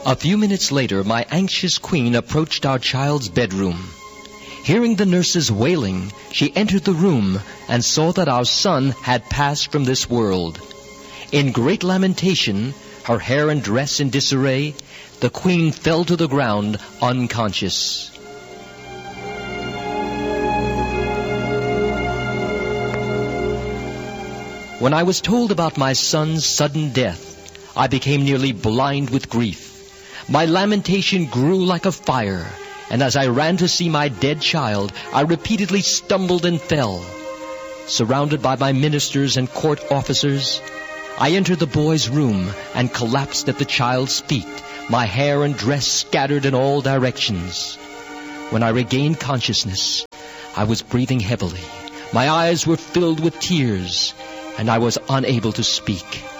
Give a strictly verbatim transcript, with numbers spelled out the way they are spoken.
A few minutes later, my anxious queen approached our child's bedroom. Hearing the nurses wailing, she entered the room and saw that our son had passed from this world. In great lamentation, her hair and dress in disarray, the queen fell to the ground unconscious. When I was told about my son's sudden death, I became nearly blind with grief. My lamentation grew like a fire, and as I ran to see my dead child, I repeatedly stumbled and fell. Surrounded by my ministers and court officers, I entered the boy's room and collapsed at the child's feet, my hair and dress scattered in all directions. When I regained consciousness, I was breathing heavily. My eyes were filled with tears, and I was unable to speak.